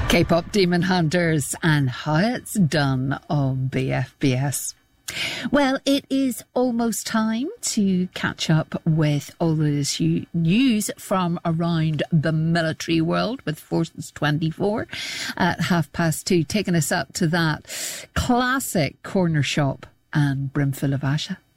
K-pop Demon Hunters and how it's done on BFBS. Well, it is almost time to catch up with all of this news from around the military world with Forces 24 at 2:30, taking us up to that classic corner shop and brimful of Asha.